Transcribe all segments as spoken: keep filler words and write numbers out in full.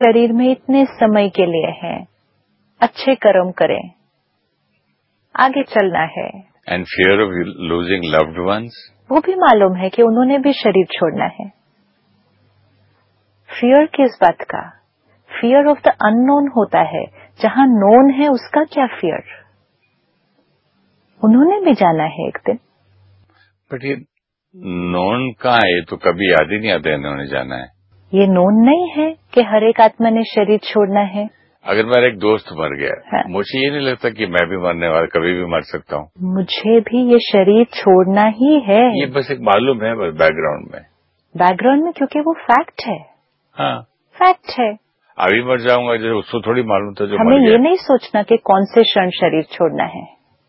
शरीर में इतने समय के लिए हैं, अच्छे कर्म करें, आगे चलना है। And fear of losing loved ones? वो भी मालूम है कि उन्होंने भी शरीर छोड़ना है। फियर किस बात का? फियर ऑफ द अननोन होता है, जहां नोन है उसका क्या फियर? उन्होंने भी जाना है एक दिन। बट ये नोन का है, तो कभी याद ही नहीं आता इन्होंने जाना है। ये नोन नहीं है कि हर एक आत्मा ने शरीर छोड़ना है। अगर मेरा एक दोस्त मर गया, हाँ। मुझे ये नहीं लगता कि मैं भी मरने वाला, कभी भी मर सकता हूँ। मुझे भी ये शरीर छोड़ना ही है। ये बस एक मालूम है, बस बैकग्राउंड में बैकग्राउंड में, क्योंकि वो फैक्ट है। हाँ, फैक्ट है। अभी मर जाऊंगा, जैसे उसको थोड़ी मालूम था जो हमें मर गया। ये नहीं सोचना कि कौन से क्षण शरीर छोड़ना है।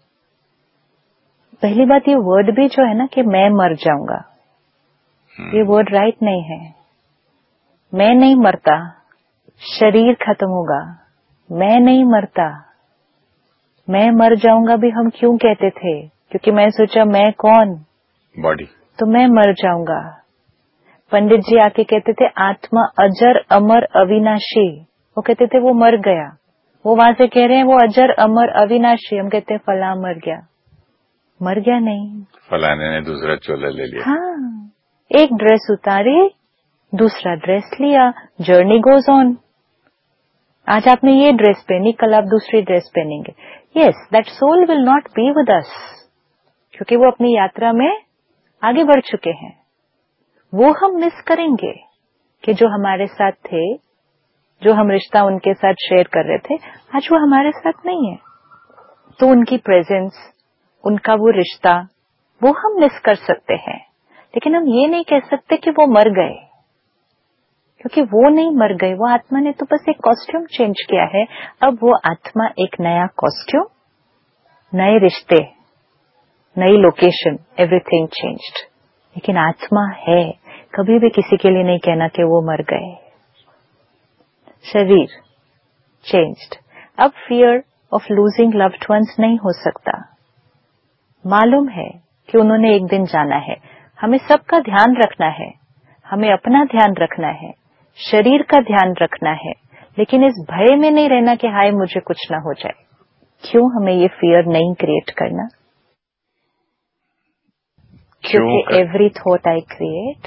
पहली बात, ये वर्ड भी जो है ना कि मैं मर जाऊंगा, ये वर्ड राइट नहीं है। मैं नहीं मरता, शरीर खत्म होगा। मैं नहीं मरता, मैं मर जाऊंगा भी हम क्यों कहते थे? क्योंकि मैं सोचा मैं कौन? बॉडी। तो मैं मर जाऊंगा। पंडित जी आके कहते थे आत्मा अजर अमर अविनाशी, वो कहते थे वो मर गया। वो वहां से कह रहे हैं वो अजर अमर अविनाशी, हम कहते हैं फला मर गया। मर गया नहीं, फलाने ने दूसरा चोला ले लिया। हाँ, एक ड्रेस उतारी, दूसरा ड्रेस लिया, जर्नी गोज ऑन। आज आपने ये ड्रेस पहनी, कल आप दूसरी ड्रेस पहनेंगे। Yes, that soul will not be with us, क्योंकि वो अपनी यात्रा में आगे बढ़ चुके हैं। वो हम मिस करेंगे कि जो हमारे साथ थे, जो हम रिश्ता उनके साथ शेयर कर रहे थे, आज वो हमारे साथ नहीं है। तो उनकी प्रेजेंस, उनका वो रिश्ता, वो हम मिस कर सकते हैं। लेकिन हम ये नहीं कह सकते कि वो मर गए, क्योंकि वो नहीं मर गए। वो आत्मा ने तो बस एक कॉस्ट्यूम चेंज किया है। अब वो आत्मा एक नया कॉस्ट्यूम, नए रिश्ते, नई लोकेशन, एवरीथिंग चेंज्ड। लेकिन आत्मा है, कभी भी किसी के लिए नहीं कहना कि वो मर गए। शरीर चेंज्ड। अब fear of losing loved ones नहीं हो सकता। मालूम है कि उन्होंने एक दिन जाना है। हमें सबका ध्यान रखना है, हमें अपना ध्यान रखना है, शरीर का ध्यान रखना है, लेकिन इस भय में नहीं रहना कि हाय मुझे कुछ ना हो जाए। क्यों हमें ये फियर नहीं क्रिएट करना? क्योंकि every thought I create,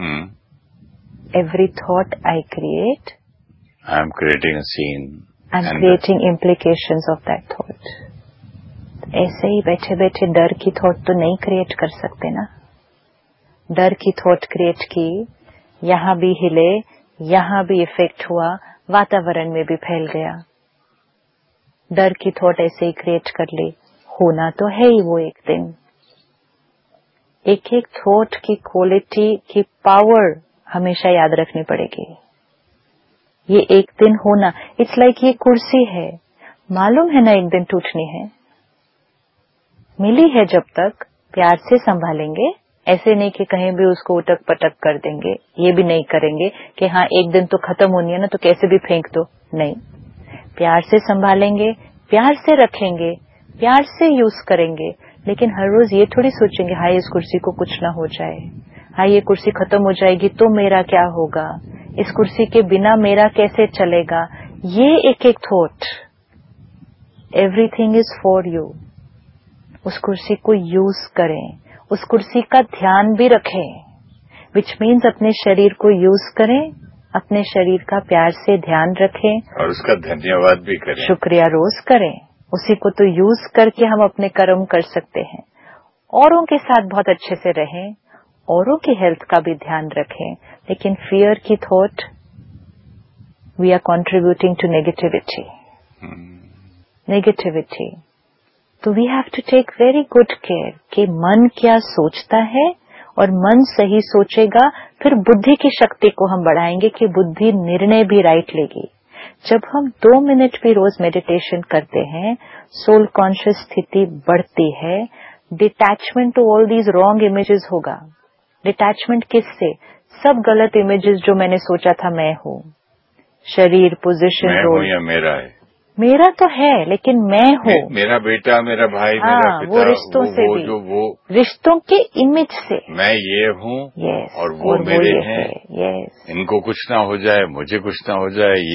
every thought I create, I am creating a scene, I am creating implications of that thought. ऐसे ही बैठे बैठे डर की थॉट तो नहीं क्रिएट कर सकते ना। डर की थॉट क्रिएट की, यहां भी हिले, यहां भी इफेक्ट हुआ, वातावरण में भी फैल गया। डर की थॉट ऐसे ही क्रिएट कर ली, होना तो है ही वो एक दिन। एक एक थॉट की क्वालिटी की पावर हमेशा याद रखनी पड़ेगी। ये एक दिन होना, इट्स लाइक ये कुर्सी है, मालूम है ना एक दिन टूटनी है। मिली है जब तक प्यार से संभालेंगे, ऐसे नहीं कि कहीं भी उसको उटक पटक कर देंगे। ये भी नहीं करेंगे कि हाँ एक दिन तो खत्म होनी है ना तो कैसे भी फेंक दो, नहीं। प्यार से संभालेंगे, प्यार से रखेंगे, प्यार से यूज करेंगे। लेकिन हर रोज ये थोड़ी सोचेंगे हाय इस कुर्सी को कुछ ना हो जाए, हाय ये कुर्सी खत्म हो जाएगी तो मेरा क्या होगा, इस कुर्सी के बिना मेरा कैसे चलेगा। ये एक एक thought, everything is for you. उस कुर्सी को यूज करें, उस कुर्सी का ध्यान भी रखें, विच मीन्स अपने शरीर को यूज करें, अपने शरीर का प्यार से ध्यान रखें और उसका धन्यवाद भी करें, शुक्रिया रोज करें। उसी को तो यूज करके हम अपने कर्म कर सकते हैं। औरों के साथ बहुत अच्छे से रहें, औरों की हेल्थ का भी ध्यान रखें, लेकिन फियर की thought, we are contributing to negativity. Negativity तो we have to take very good care कि मन क्या सोचता है, और मन सही सोचेगा, फिर बुद्धि की शक्ति को हम बढ़ाएंगे कि बुद्धि निर्णय भी राइट लेगी। जब हम दो मिनट भी रोज मेडिटेशन करते हैं, सोल कॉन्शियस स्थिति बढ़ती है, detachment to all these wrong images होगा। डिटैचमेंट किससे? सब गलत इमेजेस जो मैंने सोचा था मैं हूँ, शरीर, पोजीशन, रोल, या मेरा है, मेरा तो है लेकिन मैं हूँ, मे, मेरा बेटा, मेरा भाई, हाँ, मेरा पिता, वो रिश्तों वो, से वो, भी, जो वो रिश्तों के इमेज से मैं ये हूँ yes, और वो और मेरे वो हैं, yes. इनको कुछ ना हो जाए, मुझे कुछ ना हो जाए।